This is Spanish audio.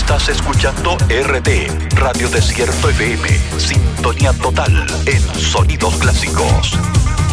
Estás escuchando RD, Radio Desierto FM. Sintonía total en sonidos clásicos.